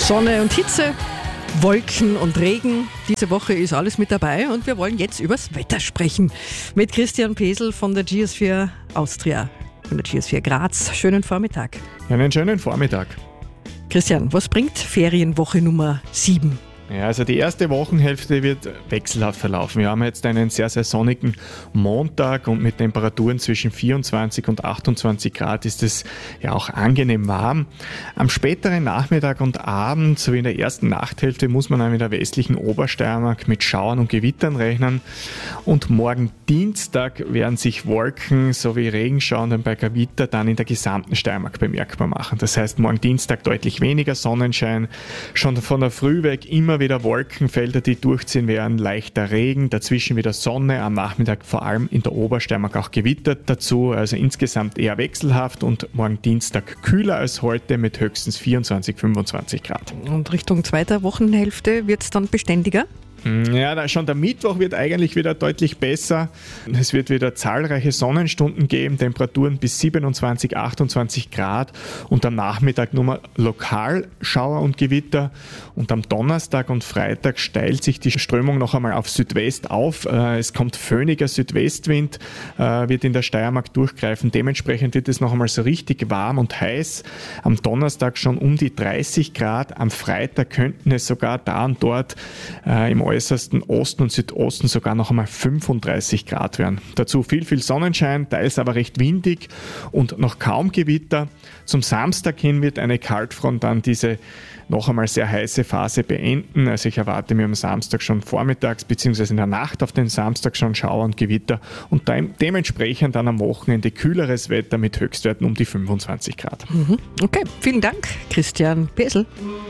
Sonne und Hitze, Wolken und Regen. Diese Woche ist alles mit dabei und wir wollen jetzt übers Wetter sprechen. Mit Christian Pesel von der Geosphere Austria, von der Geosphere Graz. Schönen Vormittag. Einen schönen Vormittag. Christian, was bringt Ferienwoche Nummer 7? Ja, also die erste Wochenhälfte wird wechselhaft verlaufen. Wir haben jetzt einen sehr, sehr sonnigen Montag und mit Temperaturen zwischen 24 und 28 Grad ist es ja auch angenehm warm. Am späteren Nachmittag und Abend sowie in der ersten Nachthälfte muss man dann in der westlichen Obersteiermark mit Schauern und Gewittern rechnen. Und morgen Dienstag werden sich Wolken sowie Regenschauern dann bei Gewitter dann in der gesamten Steiermark bemerkbar machen. Das heißt, morgen Dienstag deutlich weniger Sonnenschein, schon von der Früh weg immer wieder Wolkenfelder, die durchziehen werden, leichter Regen, dazwischen wieder Sonne, am Nachmittag vor allem in der Obersteiermark auch gewittert dazu, also insgesamt eher wechselhaft und morgen Dienstag kühler als heute mit höchstens 24, 25 Grad. Und Richtung zweiter Wochenhälfte wird es dann beständiger? Ja, schon der Mittwoch wird eigentlich wieder deutlich besser. Es wird wieder zahlreiche Sonnenstunden geben, Temperaturen bis 27, 28 Grad und am Nachmittag nur mal lokal Schauer und Gewitter. Und am Donnerstag und Freitag steilt sich die Strömung noch einmal auf Südwest auf. Es kommt föhniger Südwestwind, wird in der Steiermark durchgreifen. Dementsprechend wird es noch einmal so richtig warm und heiß. Am Donnerstag schon um die 30 Grad. Am Freitag könnten es sogar da und dort im äußersten Osten und Südosten sogar noch einmal 35 Grad werden. Dazu viel Sonnenschein, teils aber recht windig und noch kaum Gewitter. Zum Samstag hin wird eine Kaltfront dann diese noch einmal sehr heiße Phase beenden. Also ich erwarte mir am Samstag schon vormittags bzw. in der Nacht auf den Samstag schon Schauer und Gewitter und dementsprechend dann am Wochenende kühleres Wetter mit Höchstwerten um die 25 Grad. Okay, vielen Dank, Christian Pesel.